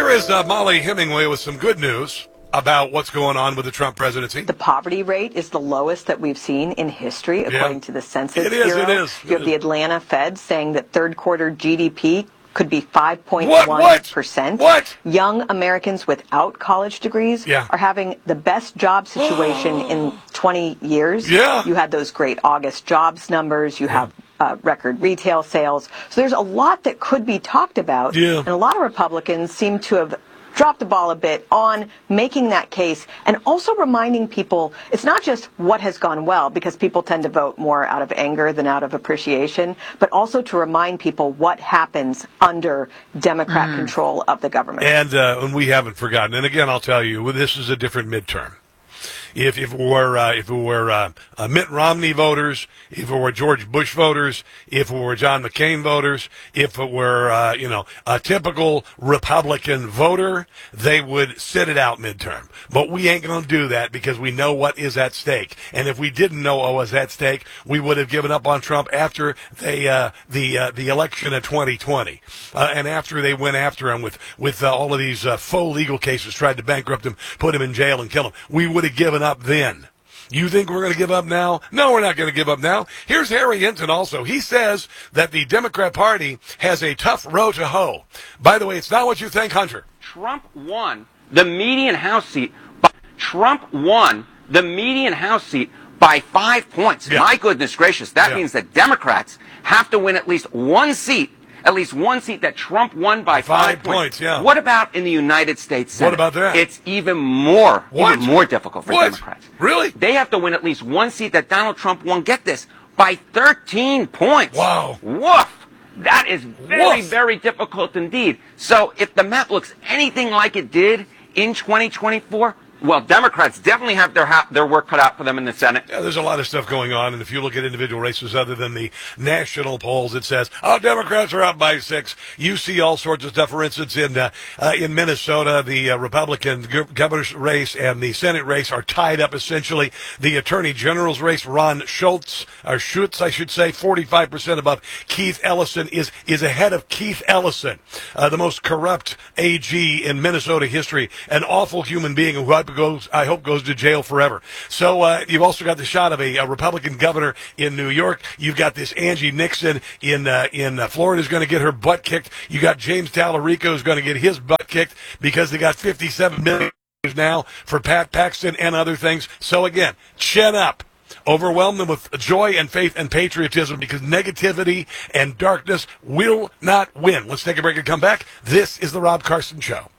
Here is Molly Hemingway with some good news about what's going on with the Trump presidency. The poverty rate is the lowest that we've seen in history, according to the Census Bureau. It is. You have the Atlanta Fed saying that third quarter GDP could be 5.1%. What? Young Americans without college degrees are having the best job situation in 20 years. Yeah. You had those great August jobs numbers. You have record retail sales. So there's a lot that could be talked about. Yeah. And a lot of Republicans seem to have dropped the ball a bit on making that case and also reminding people it's not just what has gone well, because people tend to vote more out of anger than out of appreciation, but also to remind people what happens under Democrat control of the government. And we haven't forgotten. And again, I'll tell you, this is a different midterm. If it were Mitt Romney voters, if it were George Bush voters, if it were John McCain voters, if it were a typical Republican voter, they would sit it out midterm. But we ain't going to do that because we know what is at stake. And if we didn't know what was at stake, we would have given up on Trump after the election of 2020, and after they went after him with all of these faux legal cases, tried to bankrupt him, put him in jail, and kill him. We would have given up then. You think we're going to give up now? No, we're not going to give up now. Here's Harry Hinton also. He says that the Democrat Party has a tough row to hoe. By the way, it's not what you think, Hunter. Trump won the median House seat by 5 points. Yeah. My goodness gracious. That means that Democrats have to win at least one seat that Trump won by 5 points. Yeah. What about in the United States Senate? What about that? It's even more difficult for Democrats. Really? They have to win at least one seat that Donald Trump won, get this, by 13 points. Wow. Woof. That is very, very difficult indeed. So if the map looks anything like it did in 2024, well, Democrats definitely have their work cut out for them in the Senate. Yeah, there's a lot of stuff going on, and if you look at individual races other than the national polls, it says, Democrats are up by 6. You see all sorts of stuff. For instance, in Minnesota, the Republican governor's race and the Senate race are tied up essentially. The Attorney General's race, Ron Schutz, 45% above Keith Ellison, is ahead of Keith Ellison, the most corrupt AG in Minnesota history, an awful human being who I hope goes to jail forever. So you've also got the shot of a Republican governor in New York. You've got this Angie Nixon in Florida is going to get her butt kicked. You got James Tallarico who's going to get his butt kicked because they got $57 million now for Pat Paxton and other things. So again, chin up. Overwhelm them with joy and faith and patriotism, because negativity and darkness will not win. Let's take a break and come back. This is the Rob Carson Show.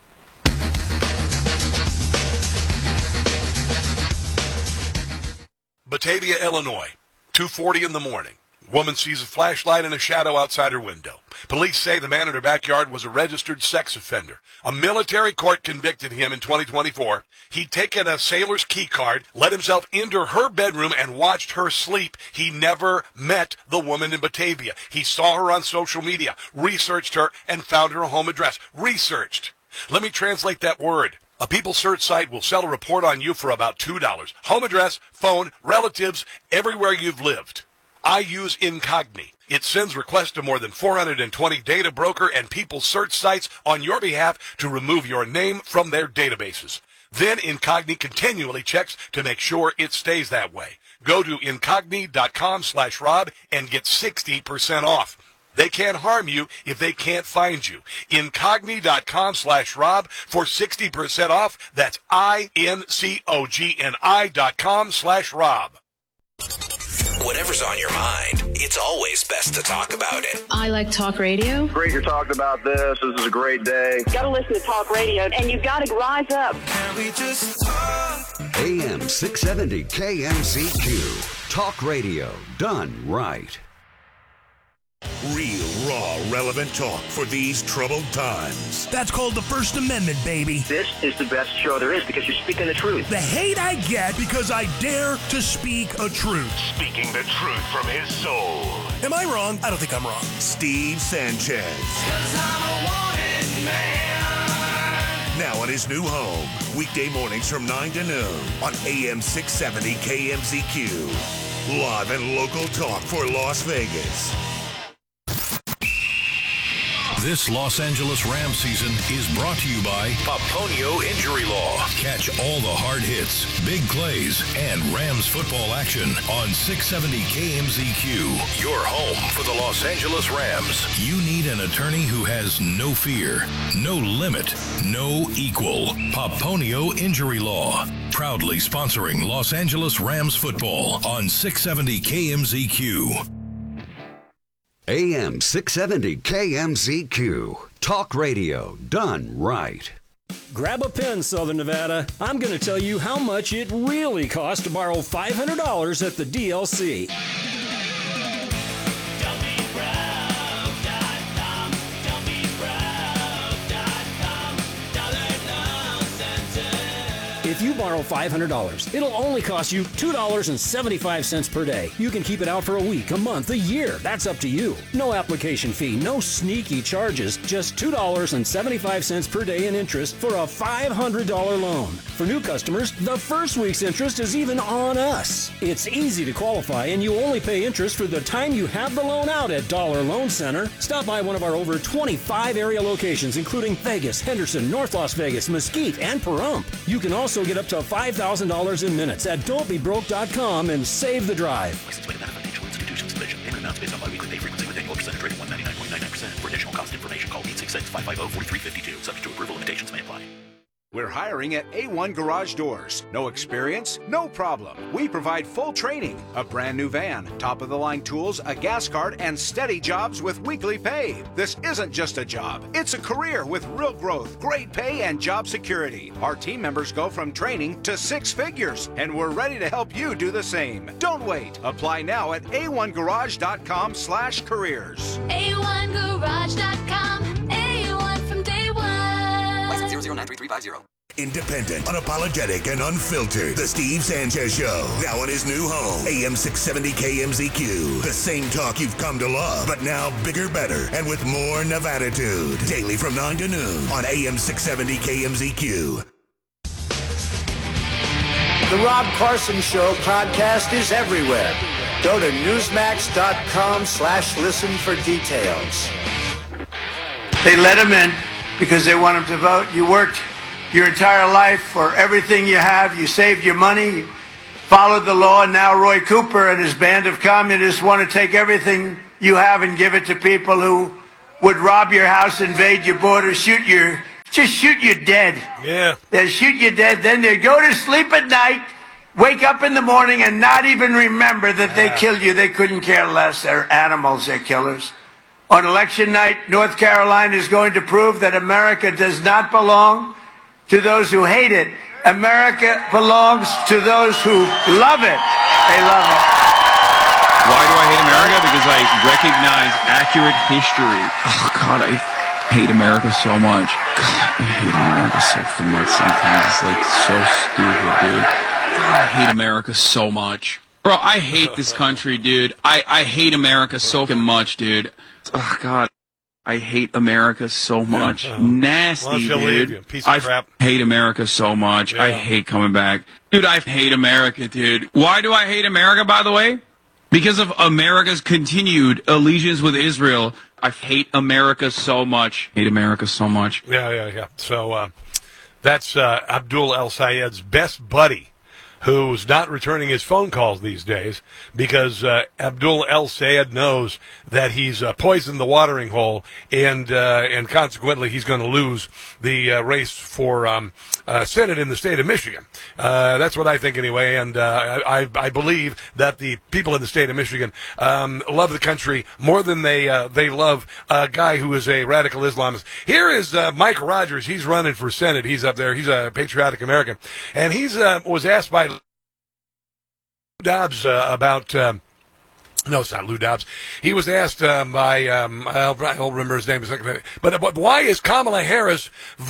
Batavia, Illinois, 2:40 in the morning. Woman sees a flashlight and a shadow outside her window. Police say the man in her backyard was a registered sex offender. A military court convicted him in 2024. He'd taken a sailor's key card, let himself into her bedroom, and watched her sleep. He never met the woman in Batavia. He saw her on social media, researched her, and found her home address. Researched. Let me translate that word. A People search site will sell a report on you for about $2. Home address, phone, relatives, everywhere you've lived. I use Incogni. It sends requests to more than 420 data broker and People search sites on your behalf to remove your name from their databases. Then Incogni continually checks to make sure it stays that way. Go to incogni.com/Rob and get 60% off. They can't harm you if they can't find you. Incogni.com/Rob for 60% off. That's INCOGNI.com/Rob. Whatever's on your mind, it's always best to talk about it. I like talk radio. Great you're talking about this. This is a great day. You gotta listen to talk radio, and you gotta rise up. Can we just talk? AM 670 KMCQ. Talk radio done right. Real, raw, relevant talk for these troubled times. That's called the First Amendment, baby. This is the best show there is because you're speaking the truth. The hate I get because I dare to speak a truth. Speaking the truth from his soul. Am I wrong? I don't think I'm wrong. Steve Sanchez. 'Cause I'm a wanted man. Now at his new home, weekday mornings from 9 to noon on AM 670 KMZQ. Live and local talk for Las Vegas. This Los Angeles Rams season is brought to you by Paponio Injury Law. Catch all the hard hits, big plays, and Rams football action on 670 KMZQ. Your home for the Los Angeles Rams. You need an attorney who has no fear, no limit, no equal. Paponio Injury Law. Proudly sponsoring Los Angeles Rams football on 670 KMZQ. AM 670 KMZQ. Talk radio done right. Grab a pen, Southern Nevada. I'm going to tell you how much it really costs to borrow $500 at the DLC. If you borrow $500, it'll only cost you $2.75 per day. You can keep it out for a week, a month, a year. That's up to you. No application fee, no sneaky charges, just $2.75 per day in interest for a $500 loan. For new customers, the first week's interest is even on us. It's easy to qualify, and you only pay interest for the time you have the loan out at Dollar Loan Center. Stop by one of our over 25 area locations, including Vegas, Henderson, North Las Vegas, Mesquite, and Pahrump. You can also get up to $5,000 in minutes at don'tbebroke.com and save the drive. License by Nevada Financial Institutions Division. Payment amounts based on biweekly pay frequency with annual percentage rate of 199.99%. For additional cost information, call 866-550-4352. Subject to approval, limitations may apply. We're hiring at A1 Garage Doors. No experience? No problem. We provide full training, a brand new van, top-of-the-line tools, a gas card, and steady jobs with weekly pay. This isn't just a job. It's a career with real growth, great pay, and job security. Our team members go from training to 6 figures, and we're ready to help you do the same. Don't wait. Apply now at a1garage.com/careers. A1garage.com. A1 from day one. License 009350. Independent, unapologetic, and unfiltered. The Steve Sanchez Show. Now in his new home, AM 670 KMZQ. The same talk you've come to love, but now bigger, better, and with more Nevaditude. Daily from 9 to noon on AM 670 KMZQ. The Rob Carson Show podcast is everywhere. Go to newsmax.com/listen for details. They let him in because they want him to vote. You worked your entire life for everything you have. You saved your money, you followed the law, and now Roy Cooper and his band of communists want to take everything you have and give it to people who would rob your house, invade your border, just shoot you dead. Yeah. They'll shoot you dead, then they'll go to sleep at night, wake up in the morning, and not even remember that they killed you. They couldn't care less. They're animals, they're killers. On election night, North Carolina is going to prove that America does not belong to those who hate it. America belongs to those who love it. They love it. Why do I hate America? Because I recognize accurate history. Oh, God, I hate America so much. God, I hate America so much sometimes. It's like so stupid, dude. God, I hate America so much. Bro, I hate this country, dude. I hate America so much, dude. Oh, God. I hate America so much. Nasty, dude. Piece of crap. I hate America so much. I hate coming back. Dude, I hate America, dude. Why do I hate America, by the way? Because of America's continued allegiance with Israel. I hate America so much. Hate America so much. Yeah. So that's Abdul El-Sayed's best buddy, who's not returning his phone calls these days because Abdul El-Sayed knows that he's poisoned the watering hole, and consequently he's going to lose the race for Senate in the state of Michigan. That's what I think anyway, and I believe that the people in the state of Michigan love the country more than they love a guy who is a radical Islamist. Here is Mike Rogers. He's running for Senate. He's up there. He's a patriotic American, and he's was asked by Dobbs about no, it's not Lou Dobbs. He was asked by I don't remember his name, but why is Kamala Harris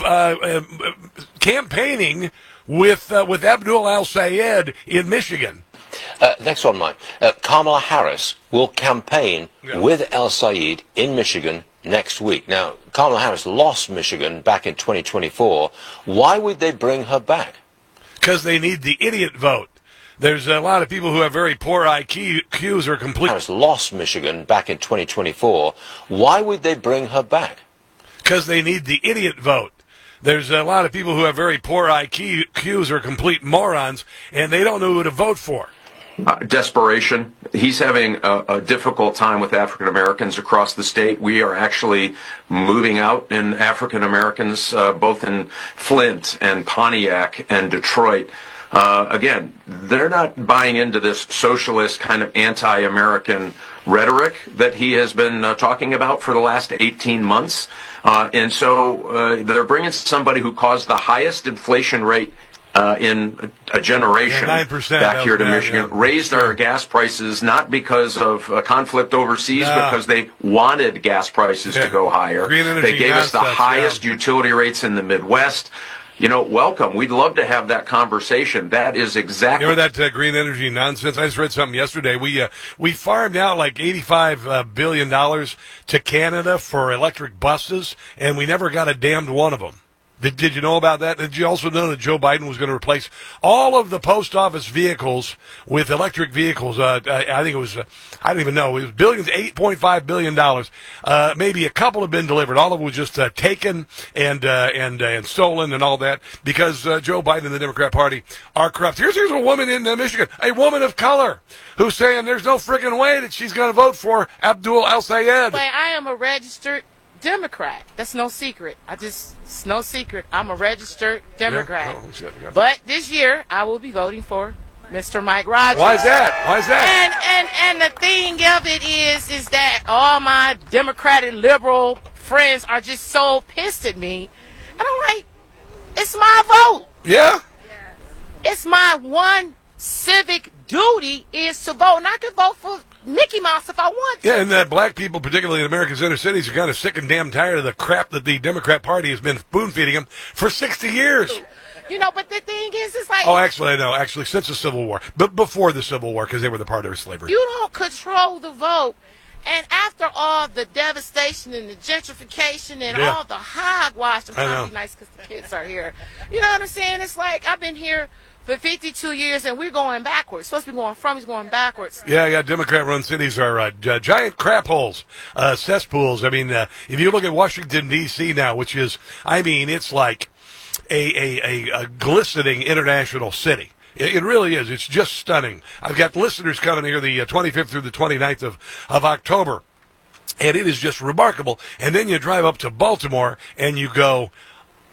campaigning with Abdul El-Sayed in Michigan? Next one, Mike. Kamala Harris will campaign with El-Sayed in Michigan next week. Now, Kamala Harris lost Michigan back in 2024. Why would they bring her back? Because they need the idiot vote. There's a lot of people who have very poor IQs or complete. Harris lost Michigan back in 2024. Why would they bring her back? because they need the idiot vote. There's a lot of people who have very poor IQs or complete morons, and they don't know who to vote for. Desperation. He's having a difficult time with African Americans across the state. We are actually moving out in African Americans, both in Flint and Pontiac and Detroit. Again, they're not buying into this socialist kind of anti-American rhetoric that he has been talking about for the last 18 months. And so they're bringing somebody who caused the highest inflation rate in a generation 9% back here to Michigan, raised our gas prices not because of a conflict overseas, because they wanted gas prices to go higher. They gave us the highest utility rates in the Midwest. You know, welcome. We'd love to have that conversation. That is exactly. You remember that green energy nonsense? I just read something yesterday. We farmed out like $85 billion to Canada for electric buses, and we never got a damned one of them. Did you know about that? Did you also know that Joe Biden was going to replace all of the post office vehicles with electric vehicles? I think it was, I don't even know. It was billions, $8.5 billion. Maybe a couple have been delivered. All of it was just taken and stolen and all that because Joe Biden and the Democrat Party are corrupt. Here's a woman in Michigan, a woman of color, who's saying there's no freaking way that she's going to vote for Abdul El-Sayed. But I am a registered Democrat. That's no secret. It's no secret. I'm a registered Democrat. Yeah. But this year, I will be voting for Mr. Mike Rogers. Why is that? And the thing of it is that all my Democratic liberal friends are just so pissed at me. And I'm like, it's my vote. Yeah. It's my one civic duty is to vote. And I can vote for Mickey Mouse if I want to. Yeah, and black people, particularly in America's inner cities, are kind of sick and damn tired of the crap that the Democrat Party has been spoon-feeding them for 60 years. You know, but the thing is, it's like... Oh, actually, no. Actually, since the Civil War. But before the Civil War, because they were the part of slavery. You don't control the vote. And after all the devastation and the gentrification and all the hogwash, I'm trying to be nice because the kids are here. You know what I'm saying? It's like I've been here for 52 years, and we're going backwards. Supposed to be going from, he's going backwards. Yeah, Democrat-run cities are giant crap holes, cesspools. I mean, if you look at Washington, D.C. now, which is, it's like a glistening international city. It really is. It's just stunning. I've got listeners coming here the 25th through the 29th of October. And it is just remarkable. And then you drive up to Baltimore and you go,